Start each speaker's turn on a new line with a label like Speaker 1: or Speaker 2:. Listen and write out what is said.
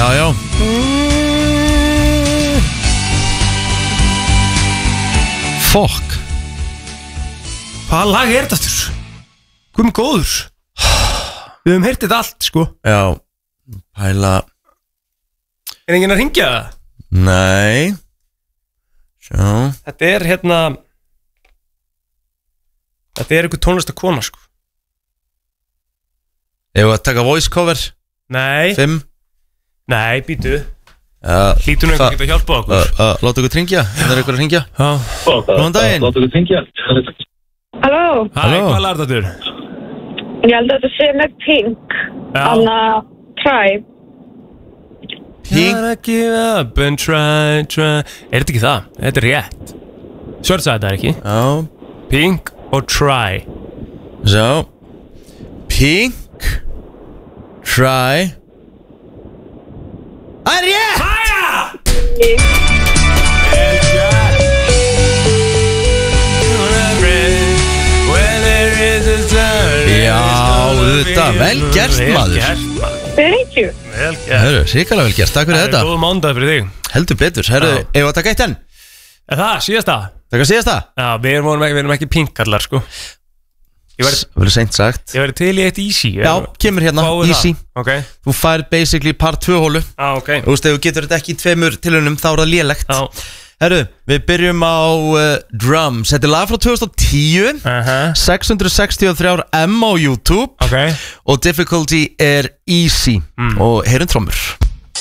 Speaker 1: Já Fuck
Speaker 2: Hvaða lag er þetta aftur? Hvað með góður? Við höfum heyrt þetta allt sko.
Speaker 1: Já Pæla
Speaker 2: Er enginn að hringja það?
Speaker 1: Nei Sjá
Speaker 2: Þetta er Þetta er einhver tónlistakona sko.
Speaker 1: Ef að taka voice cover
Speaker 2: Nei
Speaker 1: 5
Speaker 2: Nei, býtu Hlýtur nú einhver geta að hjálpa okkur
Speaker 1: Láta okkur hringja Það er einhver að hringja Góðan daginn
Speaker 3: Láta okkur hringja
Speaker 4: Halló,
Speaker 2: Hæ, hvað lar þetta þurr?
Speaker 4: ég held að þetta sé með Pink Anna Tribe
Speaker 1: Pink
Speaker 2: Gotta give up and try Er þetta ekki það? Þetta er rétt Svörð sagði þetta ekki
Speaker 1: Já
Speaker 2: Pink og Try
Speaker 1: Sjá Pink Try Það er rétt Já, þetta vel gert maður
Speaker 4: Thank you.
Speaker 2: Vel gert
Speaker 1: Hörru, ríkala vel gert, takk fyrir
Speaker 2: Það er
Speaker 1: þetta
Speaker 2: góð mánudag fyrir þig
Speaker 1: Heldur betur, hörru, ef að taka eitt enn
Speaker 2: Er það, síðasta?
Speaker 1: Taka síðasta
Speaker 2: Já, við erum ekki pinkallar sko Ég
Speaker 1: verður seint sagt
Speaker 2: væri til í eitt easy
Speaker 1: Já, kemur hérna, easy
Speaker 2: okay.
Speaker 1: Þú fær basically part 2 hólu
Speaker 2: okay.
Speaker 1: Þú veist, ef þú getur þetta ekki í 2 tilunum þá er það lélegt Herru, við byrjum á drums Þetta er lag frá 2010 663 M á YouTube
Speaker 2: Og difficulty
Speaker 1: er easy Og heyrum trommur